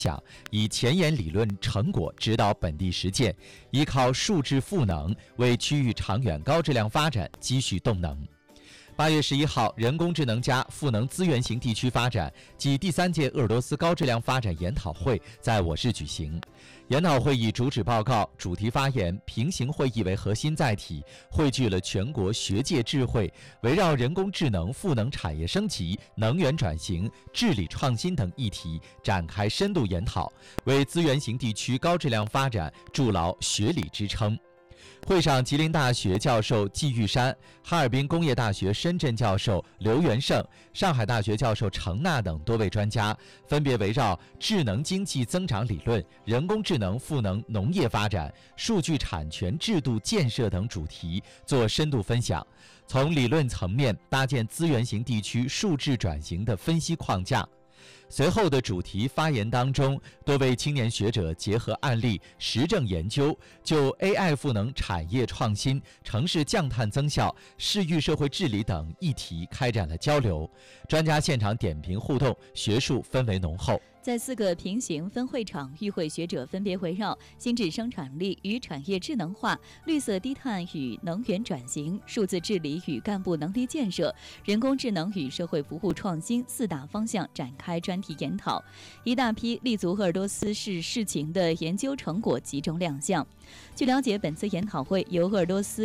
以前沿理论成果指导本地实践，依靠数质赋能，为区域长远高质量发展积蓄动能。8月11号，人工智能加赋能资源型地区发展暨第3届鄂尔多斯高质量发展研讨会在我市举行。研讨会以主旨报告、主题发言、平行会议为核心载体，汇聚了全国学界智慧，围绕人工智能赋能产业升级、能源转型、治理创新等议题展开深度研讨，为资源型地区高质量发展筑牢学理支撑。会上，吉林大学教授季玉山、哈尔滨工业大学深圳教授刘元胜、上海大学教授程娜等多位专家分别围绕智能经济增长理论、人工智能赋能农业发展、数据产权制度建设等主题做深度分享，从理论层面搭建资源型地区数质转型的分析框架。随后的主题发言当中，多位青年学者结合案例、实证研究，就 AI 赋能产业创新、城市降碳增效、市域社会治理等议题开展了交流。专家现场点评互动，学术氛围浓厚。 在4个平行分会场，与会学者分别围绕新质生产力与产业智能化、绿色低碳与能源转型、数字治理与干部能力建设、人工智能与社会服务创新4大方向展开专题研讨。一大批立足鄂尔多斯市事情的研究成果集中亮相。据了解，本次研讨会由鄂尔多斯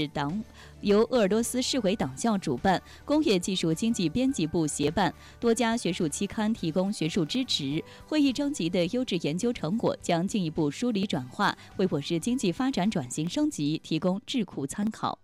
市委党校主办，工业技术经济编辑部协办，多家学术期刊提供学术支持。会议征集的优质研究成果将进一步梳理转化，为我市经济发展转型升级提供智库参考。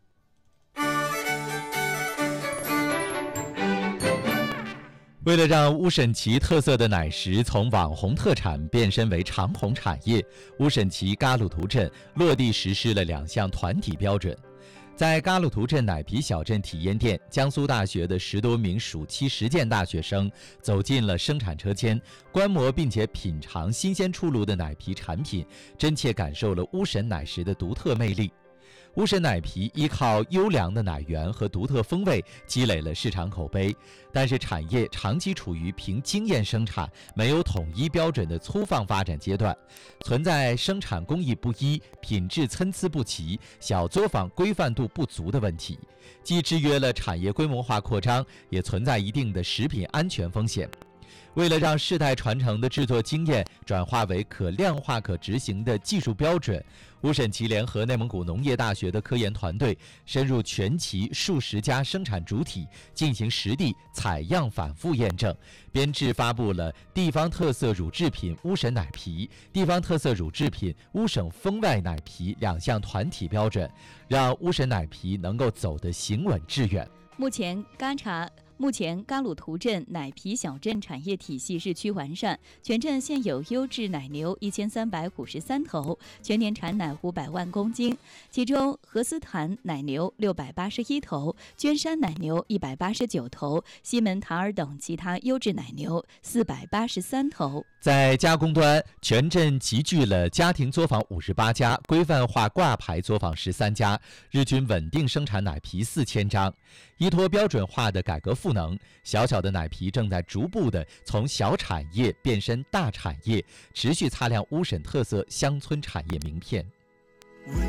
为了让乌审旗特色的奶食从网红特产变身为长红产业，乌审旗嘎鲁图镇落地实施了2项团体标准。在嘎鲁图镇奶皮小镇体验店，江苏大学的10多名暑期实践大学生走进了生产车间，观摩并且品尝新鲜出炉的奶皮产品，真切感受了乌审奶食的独特魅力。乌审奶皮依靠优良的奶源和独特风味积累了市场口碑，但是产业长期处于凭经验生产、没有统一标准的粗放发展阶段，存在生产工艺不一、品质参差不齐、小作坊规范度不足的问题，既制约了产业规模化扩张，也存在一定的食品安全风险。为了让世代传承的制作经验转化为可量化可执行的技术标准，乌审旗联合内蒙古农业大学的科研团队深入全旗数十家生产主体进行实地采样反复验证，编制发布了地方特色乳制品乌审奶皮、地方特色乳制品乌省风味奶皮2项团体标准，让乌审奶皮能够走得行稳致远。 目前嘎鲁图镇奶皮小镇产业体系日趋完善，全镇现有优质奶牛1353头，全年产奶500万公斤，其中荷斯坦奶牛681头，娟山奶牛189头，西门塔尔等其他优质奶牛483头。 在加工端，全镇集聚了家庭作坊58家，规范化挂牌作坊13家，日均稳定生产奶皮4000张。依托标准化的改革赋能，小小的奶皮正在逐步的从小产业变身大产业，持续擦亮乌审特色乡村产业名片。